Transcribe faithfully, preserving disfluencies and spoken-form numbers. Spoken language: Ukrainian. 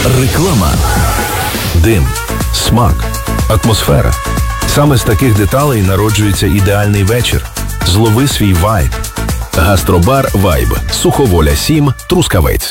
Реклама. Дим, смак, атмосфера. Саме з таких деталей народжується ідеальний вечір. Злови свій вайб. Гастробар «Вайб». Суховоля сім, Трускавець.